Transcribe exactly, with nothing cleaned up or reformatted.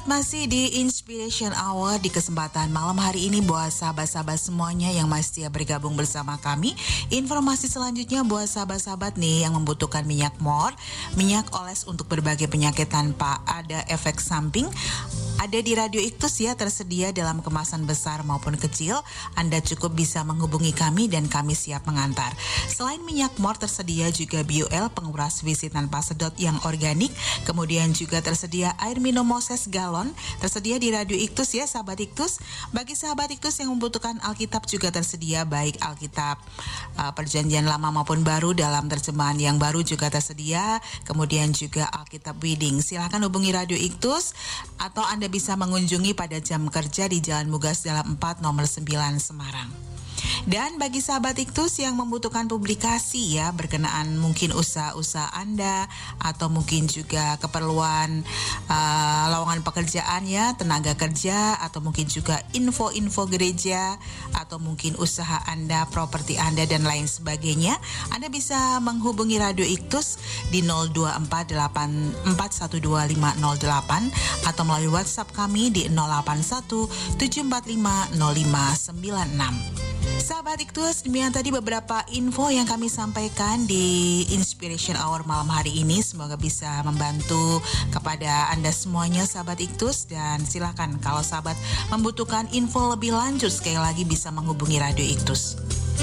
masih di Inspiration Hour di kesempatan malam hari ini buat sahabat-sahabat semuanya yang masih bergabung bersama kami. Informasi selanjutnya buat sahabat-sahabat nih yang membutuhkan minyak mor, minyak oles untuk berbagai penyakit tanpa ada efek samping. Ada di Radio Iktus ya, tersedia dalam kemasan besar maupun kecil. Anda cukup bisa menghubungi kami dan kami siap mengantar. Selain minyak mor, tersedia juga B U L penguras W C tanpa sedot yang organik. Kemudian juga tersedia air minum Moses galon. Tersedia di Radio Iktus ya, sahabat Iktus. Bagi sahabat Iktus yang membutuhkan Alkitab juga tersedia, baik Alkitab uh, Perjanjian Lama maupun Baru dalam terjemahan yang baru juga tersedia. Kemudian juga Alkitab Reading. Silakan hubungi Radio Iktus atau Anda bisa mengunjungi pada jam kerja di Jalan Mugas Dalam empat nomor sembilan Semarang. Dan bagi sahabat Iktus yang membutuhkan publikasi ya, berkenaan mungkin usaha-usaha Anda atau mungkin juga keperluan uh, lowongan pekerjaan ya, tenaga kerja, atau mungkin juga info-info gereja, atau mungkin usaha Anda, properti Anda dan lain sebagainya, Anda bisa menghubungi Radio Iktus di nol dua empat delapan empat satu dua lima nol delapan atau melalui WhatsApp kami di nol delapan satu tujuh empat lima nol lima sembilan enam. Sahabat Iktus, demikian tadi beberapa info yang kami sampaikan di Inspiration Hour malam hari ini. Semoga bisa membantu kepada Anda semuanya sahabat Iktus. Dan silakan kalau sahabat membutuhkan info lebih lanjut, sekali lagi bisa menghubungi Radio Iktus.